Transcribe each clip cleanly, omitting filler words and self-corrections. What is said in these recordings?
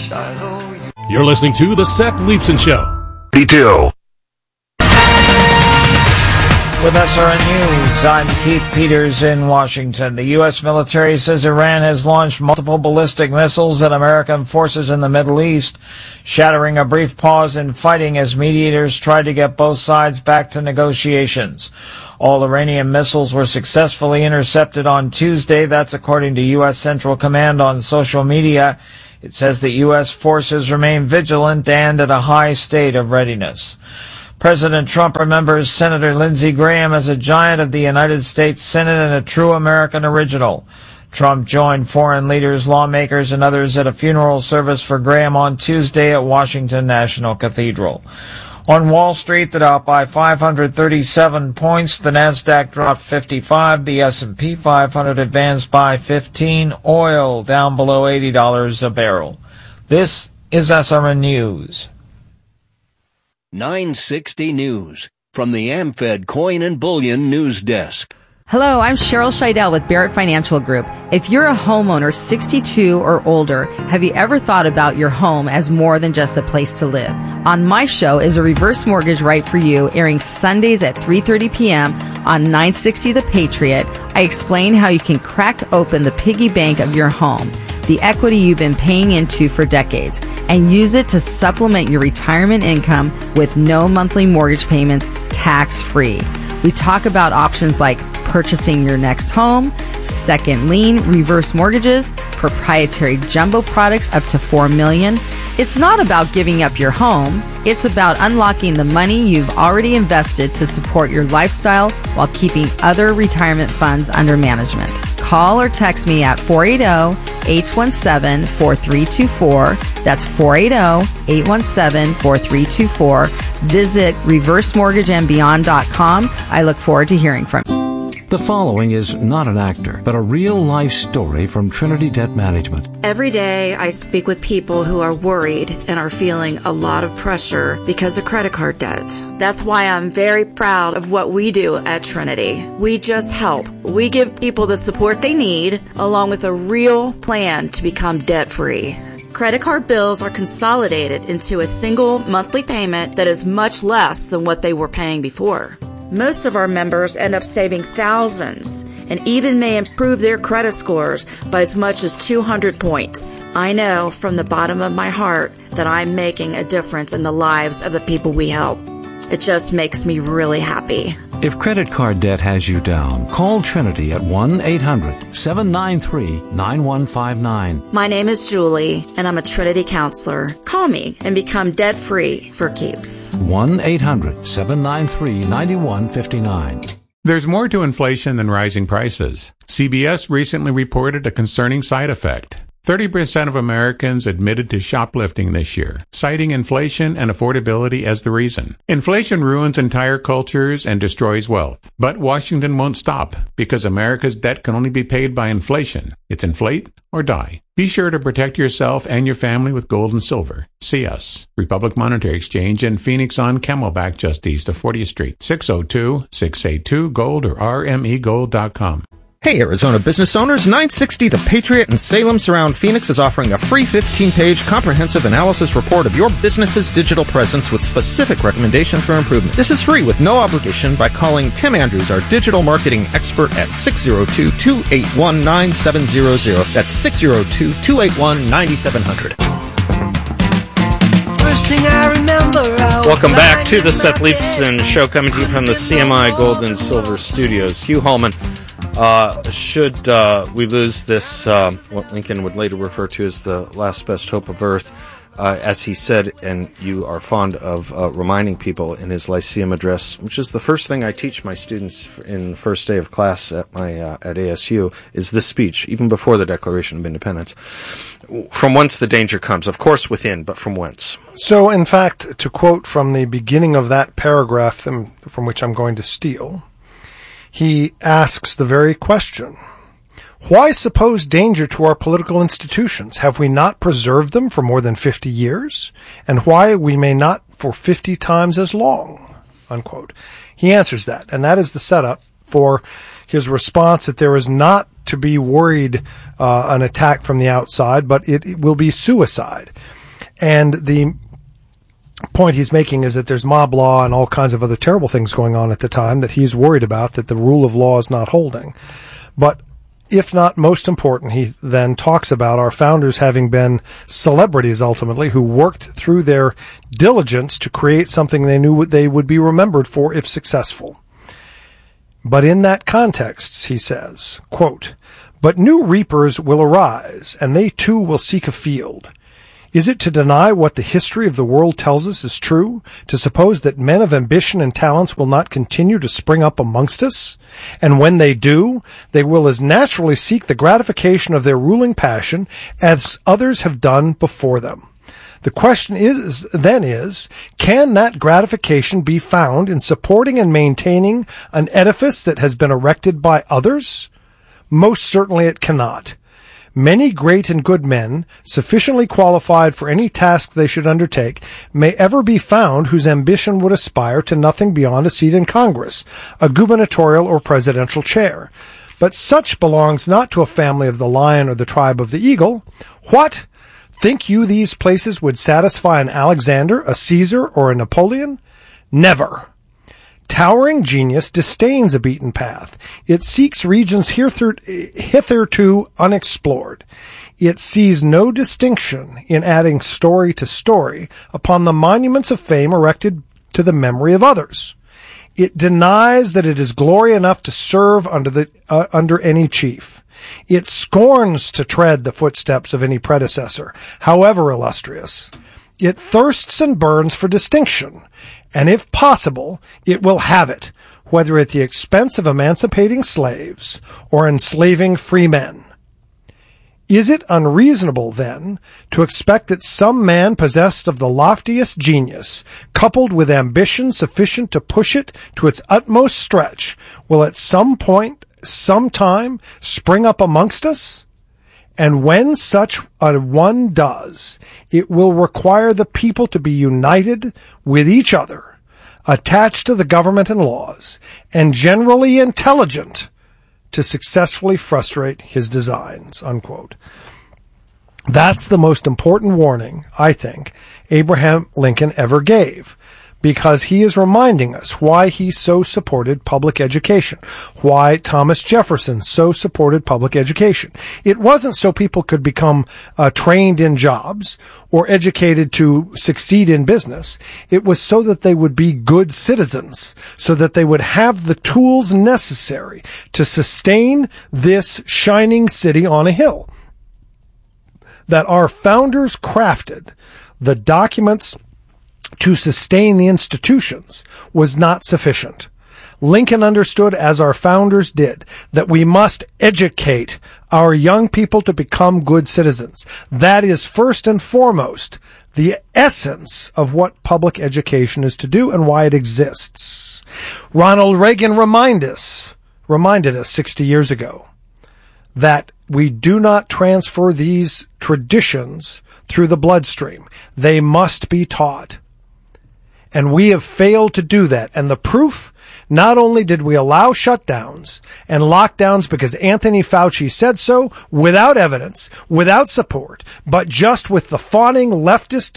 much I owe you. You're listening to The Seth Leibsohn Show. B2. With SRN News, I'm Keith Peters in Washington. The U.S. military says Iran has launched multiple ballistic missiles at American forces in the Middle East, shattering a brief pause in fighting as mediators tried to get both sides back to negotiations. All Iranian missiles were successfully intercepted on Tuesday. That's according to U.S. Central Command on social media. It says that U.S. forces remain vigilant and at a high state of readiness. President Trump remembers Senator Lindsey Graham as a giant of the United States Senate and a true American original. Trump joined foreign leaders, lawmakers, and others at a funeral service for Graham on Tuesday at Washington National Cathedral. On Wall Street, the Dow by 537 points, the Nasdaq dropped 55, the S&P 500 advanced by 15, oil down below $80 a barrel. This is SRN News. 960 News from the AmFed Coin and Bullion News Desk. Hello, I'm Cheryl Scheidel with Barrett Financial Group. If you're a homeowner 62 or older, have you ever thought about your home as more than just a place to live? On my show is a reverse mortgage right for you, airing Sundays at 3:30 p.m. on 960 The Patriot. I explain how you can crack open the piggy bank of your home, the equity you've been paying into for decades, and use it to supplement your retirement income with no monthly mortgage payments, tax-free. We talk about options like purchasing your next home, second lien, reverse mortgages, proprietary jumbo products up to $4 million. It's not about giving up your home. It's about unlocking the money you've already invested to support your lifestyle while keeping other retirement funds under management. Call or text me at 480-817-4324. That's 480-817-4324. Visit reversemortgageandbeyond.com. I look forward to hearing from you. The following is not an actor, but a real-life story from Trinity Debt Management. Every day I speak with people who are worried and are feeling a lot of pressure because of credit card debt. That's why I'm very proud of what we do at Trinity. We just help. We give people the support they need, along with a real plan to become debt-free. Credit card bills are consolidated into a single monthly payment that is much less than what they were paying before. Most of our members end up saving thousands and even may improve their credit scores by as much as 200 points. I know from the bottom of my heart that I'm making a difference in the lives of the people we help. It just makes me really happy. If credit card debt has you down, call Trinity at 1-800-793-9159. My name is Julie, and I'm a Trinity counselor. Call me and become debt-free for keeps. 1-800-793-9159. There's more to inflation than rising prices. CBS recently reported a concerning side effect. 30% of Americans admitted to shoplifting this year, citing inflation and affordability as the reason. Inflation ruins entire cultures and destroys wealth. But Washington won't stop, because America's debt can only be paid by inflation. It's inflate or die. Be sure to protect yourself and your family with gold and silver. See us, Republic Monetary Exchange in Phoenix on Camelback, just east of 40th Street. 602-682-GOLD or rmegold.com. Hey, Arizona business owners, 960 The Patriot in Salem Surround Phoenix is offering a free 15-page comprehensive analysis report of your business's digital presence with specific recommendations for improvement. This is free with no obligation by calling Tim Andrews, our digital marketing expert, at 602-281-9700. That's 602-281-9700. Welcome back to the Seth Leibsohn Show, coming to you from the CMI Gold and Silver Studios. Hugh Holman. Should we lose this, what Lincoln would later refer to as the last best hope of Earth, as he said, and you are fond of reminding people in his Lyceum address, which is the first thing I teach my students in the first day of class at ASU, is this speech, even before the Declaration of Independence. From whence the danger comes, of course within, but from whence? So, in fact, to quote from the beginning of that paragraph from which I'm going to steal, he asks the very question, why suppose danger to our political institutions? Have we not preserved them for more than 50 years? And why we may not for 50 times as long? Unquote. He answers that, and that is the setup for his response that there is not to be worried an attack from the outside, but it will be suicide. And the point he's making is that there's mob law and all kinds of other terrible things going on at the time that he's worried about, that the rule of law is not holding. But if not most important, he then talks about our founders having been celebrities ultimately who worked through their diligence to create something they knew they would be remembered for if successful. But in that context, he says, quote, "But new reapers will arise, and they too will seek a field. Is it to deny what the history of the world tells us is true, to suppose that men of ambition and talents will not continue to spring up amongst us? And when they do, they will as naturally seek the gratification of their ruling passion as others have done before them. The question is, can that gratification be found in supporting and maintaining an edifice that has been erected by others? Most certainly it cannot. Many great and good men, sufficiently qualified for any task they should undertake, may ever be found whose ambition would aspire to nothing beyond a seat in Congress, a gubernatorial or presidential chair. But such belongs not to a family of the lion or the tribe of the eagle. What? Think you these places would satisfy an Alexander, a Caesar, or a Napoleon? Never. Towering genius disdains a beaten path. It seeks regions hitherto unexplored. It sees no distinction in adding story to story upon the monuments of fame erected to the memory of others. It denies that it is glory enough to serve under any chief. It scorns to tread the footsteps of any predecessor, however illustrious. It thirsts and burns for distinction, and if possible, it will have it, whether at the expense of emancipating slaves or enslaving free men. Is it unreasonable, then, to expect that some man possessed of the loftiest genius, coupled with ambition sufficient to push it to its utmost stretch, will at some point, some time, spring up amongst us? And when such a one does, it will require the people to be united with each other, attached to the government and laws, and generally intelligent to successfully frustrate his designs," unquote. That's the most important warning, I think, Abraham Lincoln ever gave, because he is reminding us why he so supported public education, why Thomas Jefferson so supported public education. It wasn't so people could become trained in jobs or educated to succeed in business. It was so that they would be good citizens, so that they would have the tools necessary to sustain this shining city on a hill. That our founders crafted the documents to sustain the institutions was not sufficient. Lincoln understood, as our founders did, that we must educate our young people to become good citizens. That is first and foremost the essence of what public education is to do and why it exists. Ronald Reagan reminded us 60 years ago that we do not transfer these traditions through the bloodstream. They must be taught. And we have failed to do that. And the proof, not only did we allow shutdowns and lockdowns because Anthony Fauci said so, without evidence, without support, but just with the fawning leftist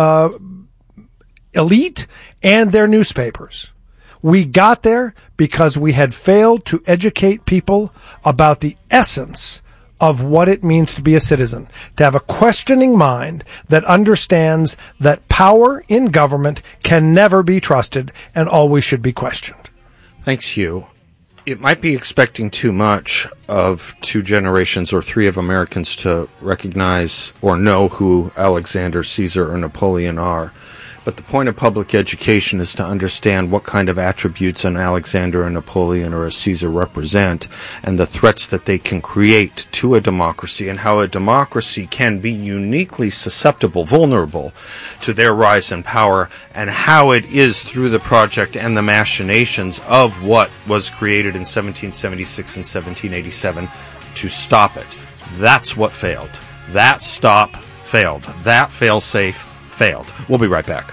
elite and their newspapers. We got there because we had failed to educate people about the essence of what it means to be a citizen, to have a questioning mind that understands that power in government can never be trusted and always should be questioned. Thanks, Hugh. It might be expecting too much of 2 generations or 3 of Americans to recognize or know who Alexander, Caesar, or Napoleon are. But the point of public education is to understand what kind of attributes an Alexander, a Napoleon, or a Caesar represent, and the threats that they can create to a democracy, and how a democracy can be uniquely susceptible, vulnerable to their rise in power, and how it is through the project and the machinations of what was created in 1776 and 1787 to stop it. That's what failed. That stop failed. That fail-safe failed. We'll be right back.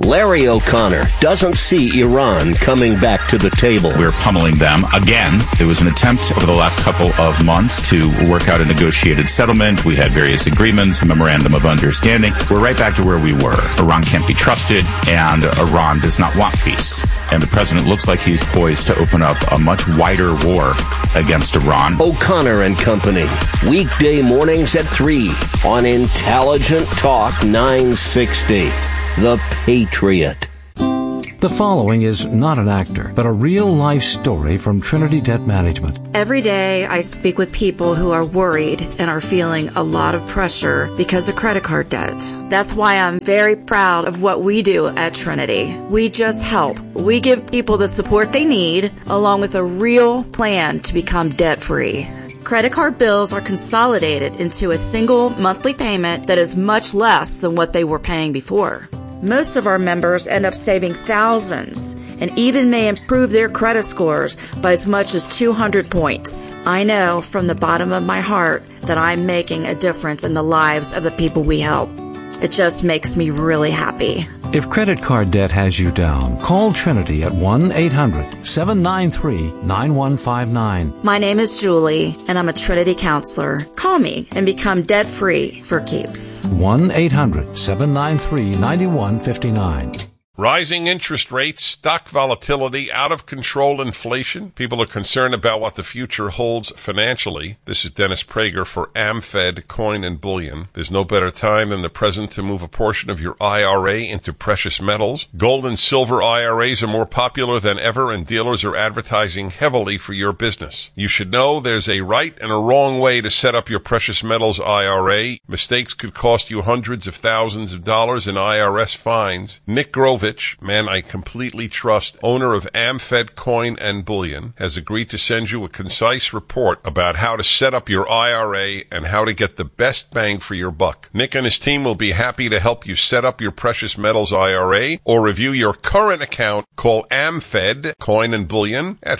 Larry O'Connor doesn't see Iran coming back to the table. We're pummeling them again. There was an attempt over the last couple of months to work out a negotiated settlement. We had various agreements, a memorandum of understanding. We're right back to where we were. Iran can't be trusted, and Iran does not want peace. And the president looks like he's poised to open up a much wider war against Iran. O'Connor and Company, weekday mornings at 3 on Intelligent Talk 960. The Patriot. The following is not an actor, but a real-life story from Trinity Debt Management. Every day I speak with people who are worried and are feeling a lot of pressure because of credit card debt. That's why I'm very proud of what we do at Trinity. We just help. We give people the support they need, along with a real plan to become debt-free. Credit card bills are consolidated into a single monthly payment that is much less than what they were paying before. Most of our members end up saving thousands and even may improve their credit scores by as much as 200 points. I know from the bottom of my heart that I'm making a difference in the lives of the people we help. It just makes me really happy. If credit card debt has you down, call Trinity at 1-800-793-9159. My name is Julie, and I'm a Trinity counselor. Call me and become debt-free for keeps. 1-800-793-9159. Rising interest rates, stock volatility, out-of-control inflation. People are concerned about what the future holds financially. This is Dennis Prager for AmFed Coin and Bullion. There's no better time than the present to move a portion of your IRA into precious metals. Gold and silver IRAs are more popular than ever, and dealers are advertising heavily for your business. You should know there's a right and a wrong way to set up your precious metals IRA. Mistakes could cost you hundreds of thousands of dollars in IRS fines. Nick Grovich, man I completely trust, owner of AmFed Coin and Bullion, has agreed to send you a concise report about how to set up your IRA and how to get the best bang for your buck. Nick and his team will be happy to help you set up your precious metals IRA or review your current account. Call AmFed Coin and Bullion at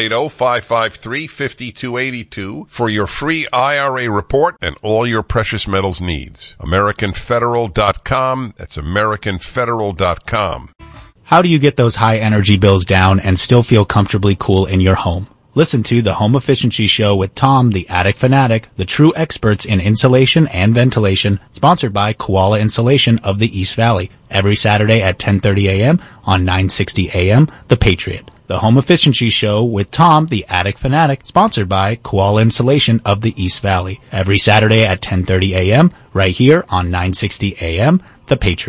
480-553-5282 for your free IRA report and all your precious metals needs. AmericanFederal.com. That's AmericanFederal.com. How do you get those high energy bills down and still feel comfortably cool in your home? Listen to the Home Efficiency Show with Tom, the Attic Fanatic, the true experts in insulation and ventilation, sponsored by Koala Insulation of the East Valley, every Saturday at 10:30 a.m. on 960 a.m. The Patriot. The Home Efficiency Show with Tom, the Attic Fanatic, sponsored by Koala Insulation of the East Valley, every Saturday at 10:30 a.m. right here on 960 a.m. The Patriot.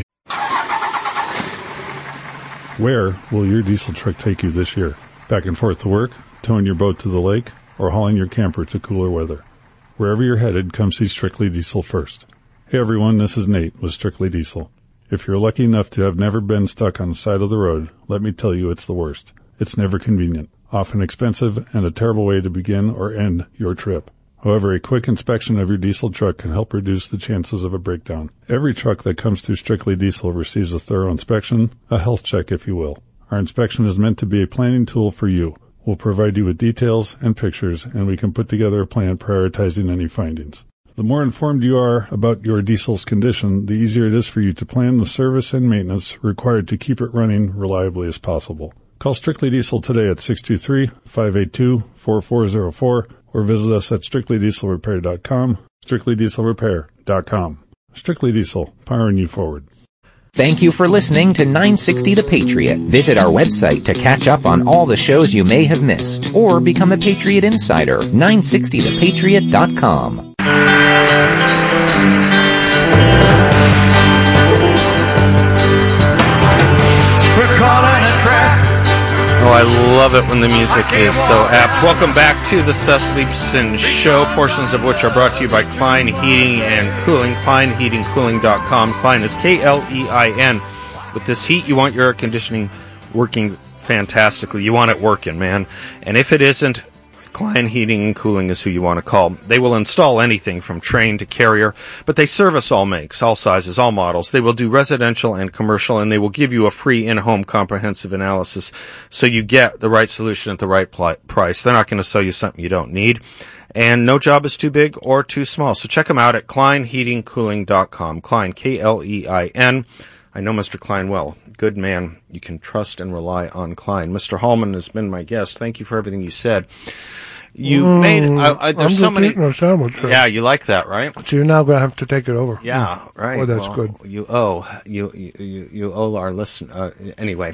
Where will your diesel truck take you this year? Back and forth to work, towing your boat to the lake, or hauling your camper to cooler weather? Wherever you're headed, come see Strictly Diesel first. Hey everyone, this is Nate with Strictly Diesel. If you're lucky enough to have never been stuck on the side of the road, let me tell you it's the worst. It's never convenient, often expensive, and a terrible way to begin or end your trip. However, a quick inspection of your diesel truck can help reduce the chances of a breakdown. Every truck that comes through Strictly Diesel receives a thorough inspection, a health check if you will. Our inspection is meant to be a planning tool for you. We'll provide you with details and pictures, and we can put together a plan prioritizing any findings. The more informed you are about your diesel's condition, the easier it is for you to plan the service and maintenance required to keep it running reliably as possible. Call Strictly Diesel today at 623-582-4404 or visit us at strictlydieselrepair.com, strictlydieselrepair.com. Strictly Diesel, powering you forward. Thank you for listening to 960 The Patriot. Visit our website to catch up on all the shows you may have missed or become a Patriot Insider, 960thepatriot.com. We're calling a track. Oh, I love it when the music is so apt. Welcome back to the Seth Leibson Show, portions of which are brought to you by Klein Heating and Cooling, kleinheatingcooling.com. Klein is K-L-E-I-N. With this heat, you want your air conditioning working fantastically. You want it working, man. And if it isn't, Klein Heating and Cooling is who you want to call. They will install anything from Trane to Carrier, but they service all makes, all sizes, all models. They will do residential and commercial, and they will give you a free in-home comprehensive analysis so you get the right solution at the right price. They're not going to sell you something you don't need, and no job is too big or too small. So check them out at kleinheatingcooling.com. Klein, K-L-E-I-N. I know Mr. Klein well. Good man. You can trust and rely on Klein. Mr. Hallman has been my guest. Thank you for everything you said. You made there's so many. A sandwich, yeah, you like that, right? So you're now going to have to take it over. Yeah, right. Oh, that's good. You owe our listen. Anyway,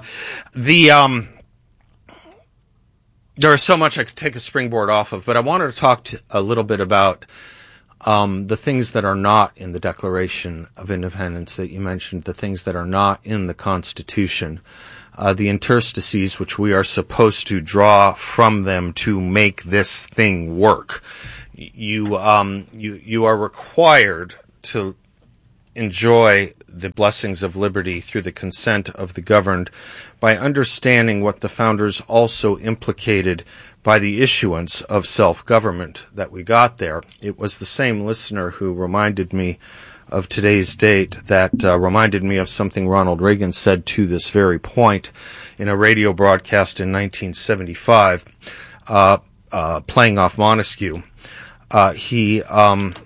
there is so much I could take a springboard off of, but I wanted to talk a little bit about the things that are not in the Declaration of Independence that you mentioned, the things that are not in the Constitution. The interstices which we are supposed to draw from them to make this thing work. You are required to enjoy the blessings of liberty through the consent of the governed by understanding what the founders also implicated by the issuance of self-government that we got there. It was the same listener who reminded me of today's date that reminded me of something Ronald Reagan said to this very point in a radio broadcast in 1975, playing off Montesquieu. He